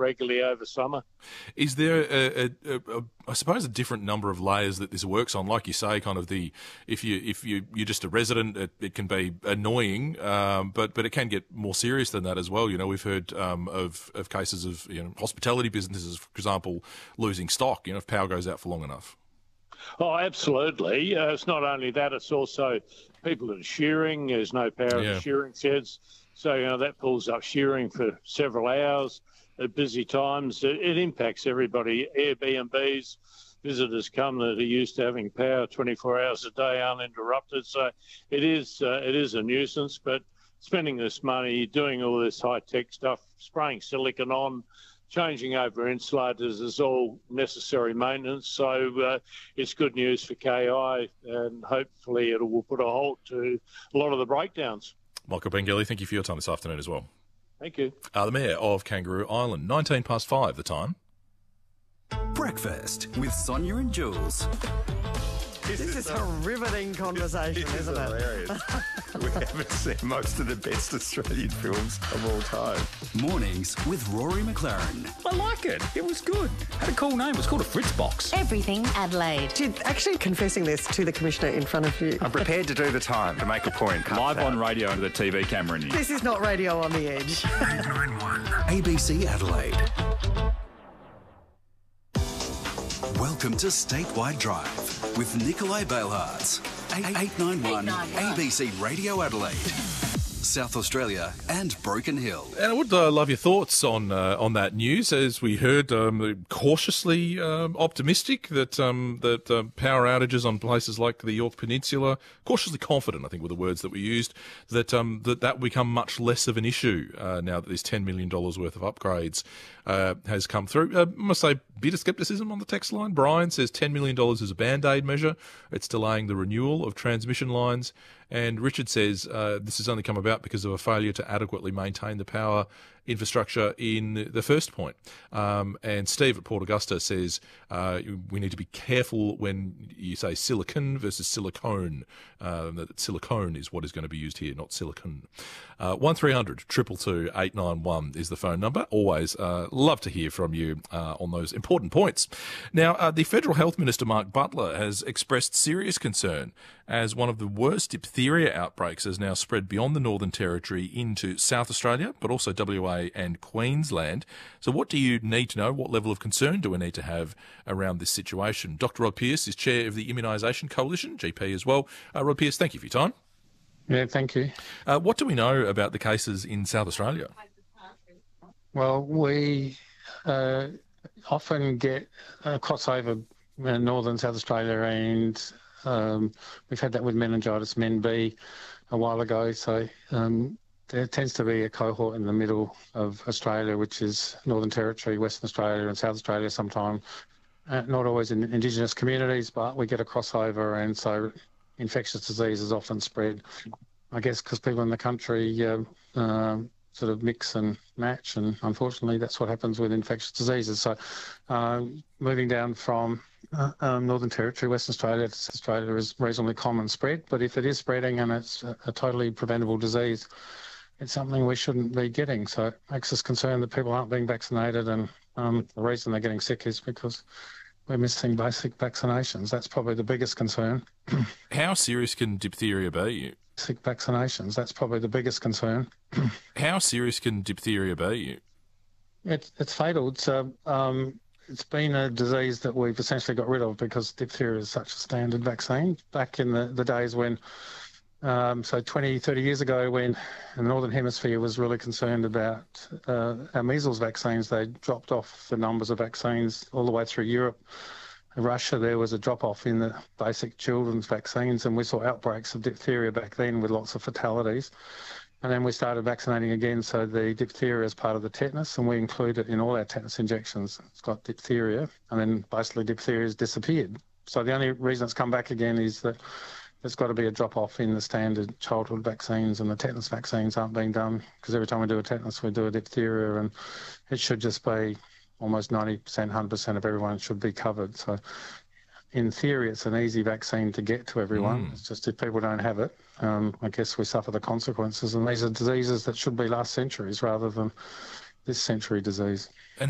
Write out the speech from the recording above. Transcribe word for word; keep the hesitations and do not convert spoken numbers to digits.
regularly over summer. Is there, a, a, a, a, I suppose, a different number of layers that this works on? Like you say, kind of the if you if you you're just a resident, it, it can be annoying, um, but but it can get more serious than that as well. You know, we've heard um, of of cases of you know hospitality businesses, for example, losing stock. You know, if power goes out for long enough. Oh, absolutely. Uh, it's not only that; it's also people that are shearing. There's no power in Yeah. the shearing sheds, so you know that pulls up shearing for several hours at busy times. It, it impacts everybody. Airbnbs, visitors come that are used to having power twenty-four hours a day uninterrupted. So it is uh, it is a nuisance. But spending this money, doing all this high tech stuff, spraying silicon on, changing over insulators is all necessary maintenance. So uh, it's good news for K I, and hopefully it will put a halt to a lot of the breakdowns. Michael Bengelli, thank you for your time this afternoon as well. Thank you. Uh, the Mayor of Kangaroo Island, nineteen past five the time. Breakfast with Sonia and Jules. This, this is a riveting conversation, This isn't is it? hilarious. We haven't seen most of the best Australian films of all time. Mornings with Rory McLaren. I like it. It was good. Had a cool name. It was called a Fritz Box. Everything Adelaide. She's actually confessing this to the Commissioner in front of you. I'm prepared to do the time to make a point. Cut Live that. on radio under the T V camera in you. This is not radio on the edge. eight nine one A B C Adelaide. Welcome to Statewide Drive with Nikolai Bailhartz. eight nine one A B C Radio Adelaide, South Australia and Broken Hill. And I would uh, love your thoughts on uh, on that news. As we heard, um, cautiously um, optimistic that um, that uh, power outages on places like the Yorke Peninsula, cautiously confident, I think were the words that we used, that um, that that will become much less of an issue uh, now that this ten million dollars worth of upgrades uh, has come through. Uh, I must say, bit of scepticism on the text line. Brian says ten million dollars is a band-aid measure. It's delaying the renewal of transmission lines. And Richard says uh, this has only come about because of a failure to adequately maintain the power infrastructure in the first point. Um, and Steve at Port Augusta says uh, we need to be careful when you say silicon versus silicone. Uh, that silicone is what is going to be used here, not silicon. Uh, one three hundred two two two eight nine one is the phone number. Always uh, love to hear from you uh, on those important points. Now, uh, the Federal Health Minister, Mark Butler, has expressed serious concern as one of the worst diphtheria outbreaks has now spread beyond the Northern Territory into South Australia, but also W A and Queensland. So what do you need to know? What level of concern do we need to have around this situation? Doctor Rod Pearce is chair of the Immunisation Coalition, G P as well. Uh, Rod Pearce, thank you for your time. Yeah, thank you. Uh, what do we know about the cases in South Australia? Well, we uh, often get a crossover in northern South Australia, and um, we've had that with meningitis men B a while ago. So um, there tends to be a cohort in the middle of Australia, which is Northern Territory, Western Australia and South Australia sometimes. Uh, not always in Indigenous communities, but we get a crossover, and so infectious disease is often spread, I guess, because people in the country uh, uh, sort of mix and match, and unfortunately that's what happens with infectious diseases. So uh, moving down from uh, um, Northern Territory, Western Australia to South Australia is reasonably common spread, but if it is spreading and it's a, a totally preventable disease, it's something we shouldn't be getting. So it makes us concerned that people aren't being vaccinated, and um, the reason they're getting sick is because we're missing basic vaccinations. That's probably the biggest concern. How serious can diphtheria be? Basic vaccinations, that's probably the biggest concern. How serious can diphtheria be? It's, it's fatal. It's, uh, um, it's been a disease that we've essentially got rid of because diphtheria is such a standard vaccine. Back in the, the days when Um, so twenty, thirty years ago, when the Northern Hemisphere was really concerned about uh, our measles vaccines, they dropped off the numbers of vaccines all the way through Europe. In Russia, there was a drop-off in the basic children's vaccines, and we saw outbreaks of diphtheria back then with lots of fatalities. And then we started vaccinating again, so the diphtheria is part of the tetanus, and we include it in all our tetanus injections. It's got diphtheria, and then basically diphtheria has disappeared. So the only reason it's come back again is that there's got to be a drop-off in the standard childhood vaccines, and the tetanus vaccines aren't being done because every time we do a tetanus, we do a diphtheria, and it should just be almost ninety percent, one hundred percent of everyone should be covered. So in theory, it's an easy vaccine to get to everyone. Mm. It's just if people don't have it, um, I guess we suffer the consequences. And these are diseases that should be last centuries rather than this century disease.